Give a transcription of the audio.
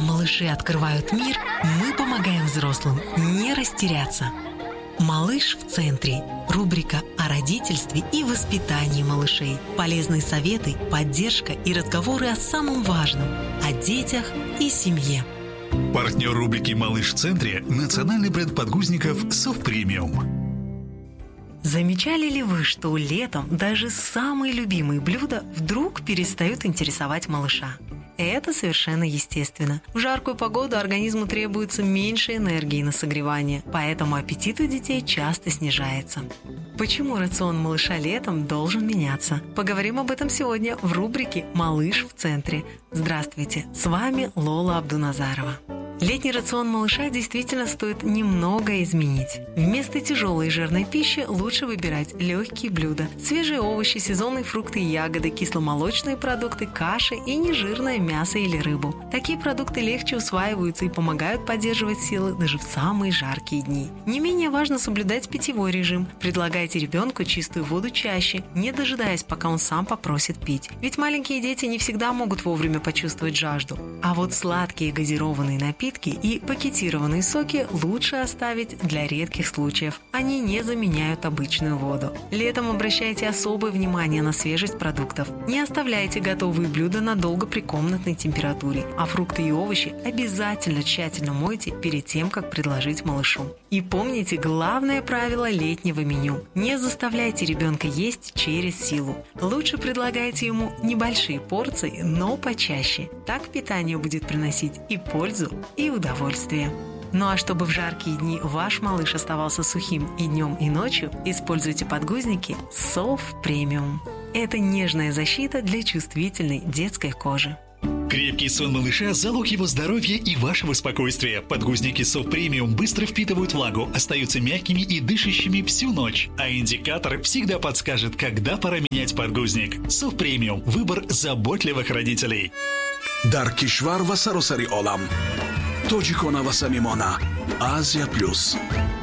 малыши открывают мир, мы помогаем взрослым не растеряться. «Малыш в центре» – рубрика о родительстве и воспитании малышей. Полезные советы, поддержка и разговоры о самом важном – о детях и семье. Партнер рубрики «Малыш в центре» – национальный бренд подгузников «Совпремиум». Замечали ли вы, что летом даже самые любимые блюда вдруг перестают интересовать малыша? Это совершенно естественно. В жаркую погоду организму требуется меньше энергии на согревание, поэтому аппетит у детей часто снижается. Почему рацион малыша летом должен меняться? Поговорим об этом сегодня в рубрике «Малыш в центре». Здравствуйте, с вами Лола Абдуназарова. Летний рацион малыша действительно стоит немного изменить. Вместо тяжелой и жирной пищи лучше выбирать легкие блюда. Свежие овощи, сезонные фрукты и ягоды, кисломолочные продукты, каши и нежирное мясо или рыбу. Такие продукты легче усваиваются и помогают поддерживать силы даже в самые жаркие дни. Не менее важно соблюдать питьевой режим. Предлагайте ребенку чистую воду чаще, не дожидаясь, пока он сам попросит пить. Ведь маленькие дети не всегда могут вовремя почувствовать жажду. А вот сладкие газированные напитки и пакетированные соки лучше оставить для редких случаев. Они не заменяют обычную воду. Летом обращайте особое внимание на свежесть продуктов. Не оставляйте готовые блюда надолго при комнатной температуре, а фрукты и овощи обязательно тщательно мойте перед тем, как предложить малышу. И помните главное правило летнего меню. Не заставляйте ребенка есть через силу. Лучше предлагайте ему небольшие порции, но почаще. Так питание будет приносить и пользу, и удовольствие. Ну а чтобы в жаркие дни ваш малыш оставался сухим и днем, и ночью, используйте подгузники Совпремиум. Это нежная защита для чувствительной детской кожи. Крепкий сон малыша – залог его здоровья и вашего спокойствия. Подгузники Совпремиум быстро впитывают влагу, остаются мягкими и дышащими всю ночь. А индикатор всегда подскажет, когда пора менять подгузник. Совпремиум – выбор заботливых родителей. дар кишвар ва саросари олам тоҷикона ва самимона Азия Плюс.